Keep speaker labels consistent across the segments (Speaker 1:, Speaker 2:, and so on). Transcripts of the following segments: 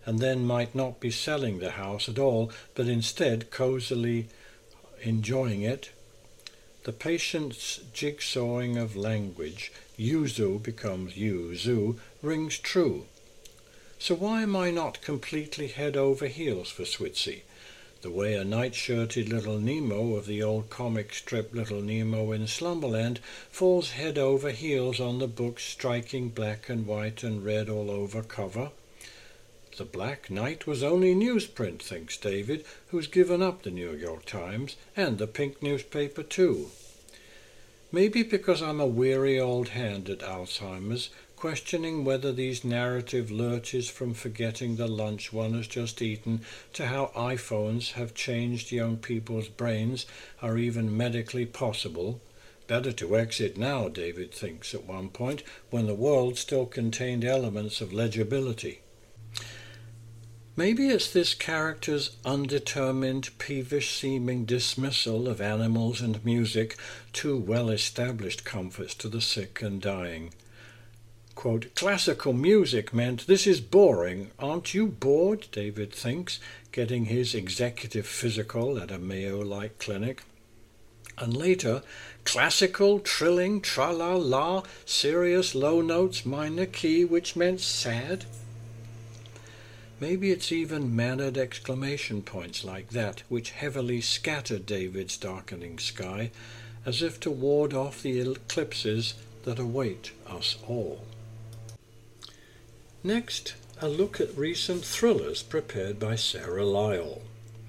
Speaker 1: and then might not be selling the house at all, but instead cosily enjoying it. The patient's jigsawing of language, yuzu becomes yuzu, rings true. So why am I not completely head over heels for Switzy? The way a night-shirted little Nemo of the old comic strip Little Nemo in Slumberland falls head over heels on the book's striking black and white and red all over cover. The Black Knight was only newsprint, thinks David, who's given up the New York Times, and the pink newspaper too. Maybe because I'm a weary old hand at Alzheimer's, questioning whether these narrative lurches from forgetting the lunch one has just eaten to how iPhones have changed young people's brains are even medically possible. Better to exit now, David thinks at one point, when the world still contained elements of legibility. Maybe it's this character's undetermined, peevish-seeming dismissal of animals and music, two well-established comforts to the sick and dying. Quote, classical music meant this is boring. Aren't you bored? David thinks, getting his executive physical at a Mayo-like clinic. And later, classical, trilling, tra-la-la, serious low notes, minor key, which meant sad. Maybe it's even mannered exclamation points like that which heavily scatter David's darkening sky, as if to ward off the eclipses that await us all. Next, a look at recent thrillers prepared by Sarah Lyall.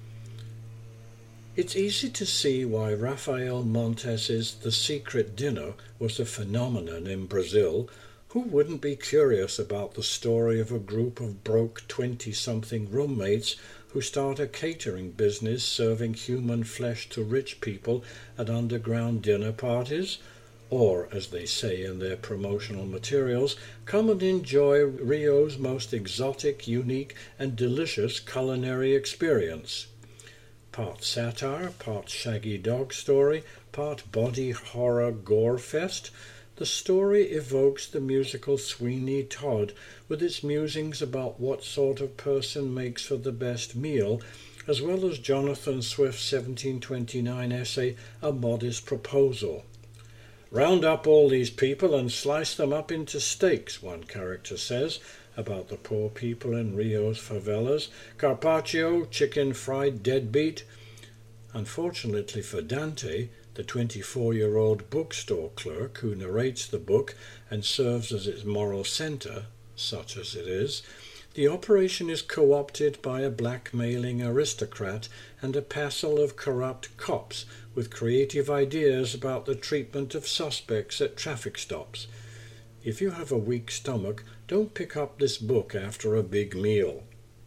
Speaker 1: It's easy to see why Rafael Montes's The Secret Dinner was a phenomenon in Brazil. Who wouldn't be curious about the story of a group of broke 20-something roommates who start a catering business serving human flesh to rich people at underground dinner parties? Or, as they say in their promotional materials, come and enjoy Rio's most exotic, unique, and delicious culinary experience. Part satire, part shaggy dog story, part body horror gore fest, the story evokes the musical Sweeney Todd with its musings about what sort of person makes for the best meal, as well as Jonathan Swift's 1729 essay, A Modest Proposal. Round up all these people and slice them up into steaks, one character says, about the poor people in Rio's favelas. Carpaccio, chicken fried deadbeat. Unfortunately for Dante, the 24-year-old bookstore clerk who narrates the book and serves as its moral centre, such as it is, the operation is co-opted by a blackmailing aristocrat and a passel of corrupt cops with creative ideas about the treatment of suspects at traffic stops. If you have a weak stomach, don't pick up this book after a big meal.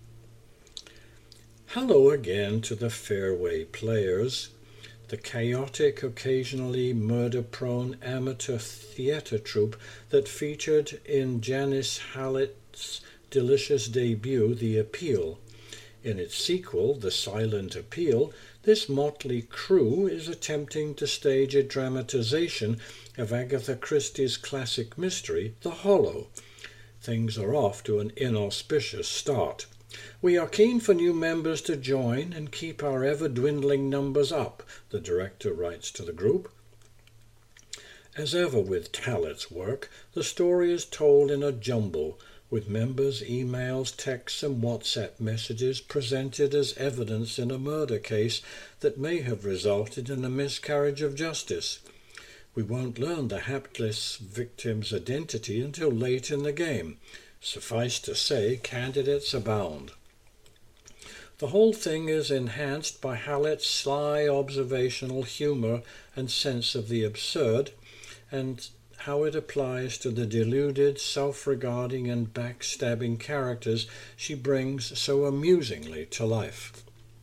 Speaker 1: Hello again to the Fairway Players, the chaotic, occasionally murder-prone amateur theatre troupe that featured in Janice Hallett's delicious debut, The Appeal. In its sequel, The Silent Appeal, this motley crew is attempting to stage a dramatization of Agatha Christie's classic mystery, The Hollow. Things are off to an inauspicious start. We are keen for new members to join and keep our ever-dwindling numbers up, the director writes to the group. As ever with Tallett's work, the story is told in a jumble, with members' emails, texts and WhatsApp messages presented as evidence in a murder case that may have resulted in a miscarriage of justice. We won't learn the hapless victim's identity until late in the game. Suffice to say, candidates abound. The whole thing is enhanced by Hallett's sly observational humour and sense of the absurd, and how it applies to the deluded, self-regarding and backstabbing characters she brings so amusingly to life.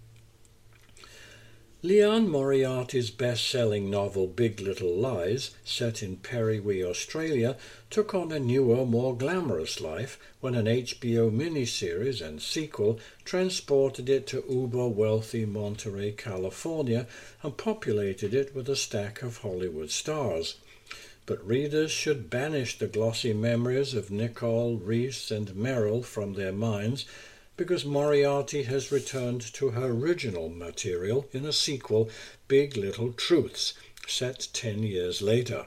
Speaker 1: Liane Moriarty's best-selling novel Big Little Lies, set in Periwe, Australia, took on a newer, more glamorous life when an HBO miniseries and sequel transported it to uber-wealthy Monterey, California, and populated it with a stack of Hollywood stars. But readers should banish the glossy memories of Nicole, Reese, and Meryl from their minds, because Moriarty has returned to her original material in a sequel, Big Little Truths, set 10 years later.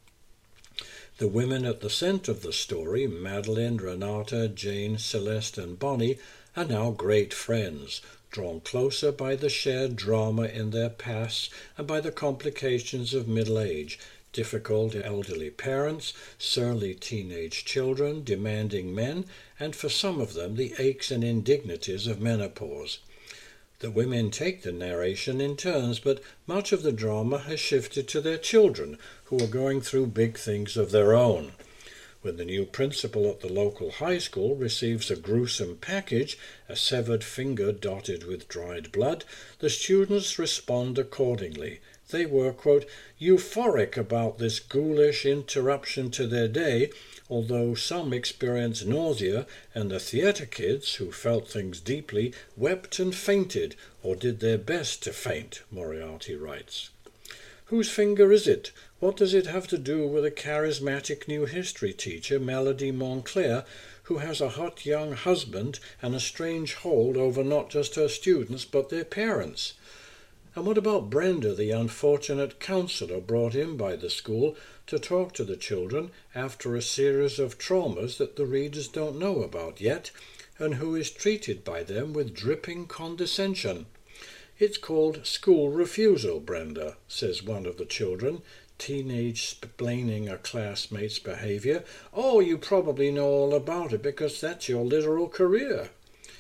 Speaker 1: The women at the centre of the story, Madeline, Renata, Jane, Celeste and Bonnie, are now great friends, drawn closer by the shared drama in their pasts and by the complications of middle age, difficult elderly parents, surly teenage children, demanding men, and for some of them the aches and indignities of menopause. The women take the narration in turns, but much of the drama has shifted to their children, who are going through big things of their own. When the new principal at the local high school receives a gruesome package, a severed finger dotted with dried blood, the students respond accordingly. They were, quote, euphoric about this ghoulish interruption to their day, although some experienced nausea, and the theatre kids, who felt things deeply, wept and fainted, or did their best to faint, Moriarty writes. Whose finger is it? What does it have to do with a charismatic new history teacher, Melody Montclair, who has a hot young husband and a strange hold over not just her students but their parents? And what about Brenda, the unfortunate counsellor brought in by the school to talk to the children after a series of traumas that the readers don't know about yet, and who is treated by them with dripping condescension? It's called school refusal, Brenda, says one of the children, teenage-splaining a classmate's behaviour. Oh, you probably know all about it because that's your literal career.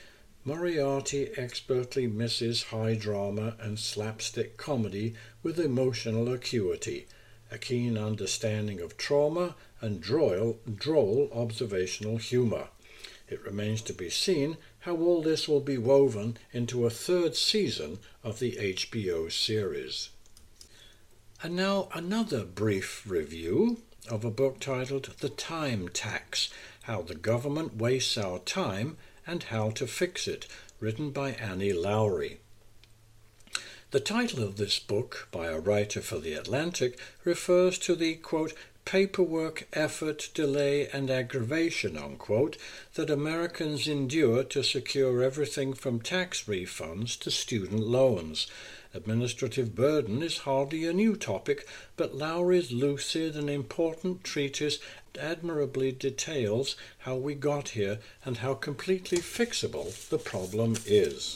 Speaker 1: Moriarty expertly misses high drama and slapstick comedy with emotional acuity, a keen understanding of trauma, and droll observational humour. It remains to be seen how all this will be woven into a third season of the HBO series. And now another brief review of a book titled The Time Tax, How the Government Wastes Our Time and How to Fix It, written by Annie Lowrey. The title of this book, by a writer for The Atlantic, refers to the, quote, paperwork, effort, delay, and aggravation, unquote, that Americans endure to secure everything from tax refunds to student loans. Administrative burden is hardly a new topic, but Lowry's lucid and important treatise admirably details how we got here and how completely fixable the problem is.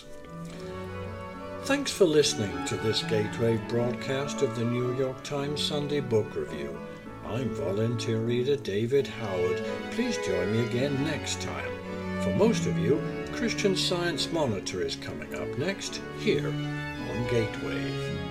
Speaker 1: Thanks for listening to this Gateway broadcast of the New York Times Sunday Book Review. I'm volunteer reader David Howard. Please join me again next time. For most of you, Christian Science Monitor is coming up next, here on Gateway.